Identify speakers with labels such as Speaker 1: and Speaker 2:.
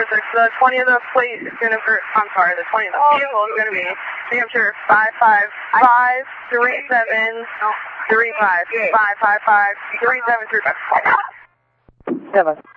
Speaker 1: 6. The 20 of the plate is going to, I'm sorry, the 20 of the vehicle is going to be New Hampshire 5553735. 5553735. 7.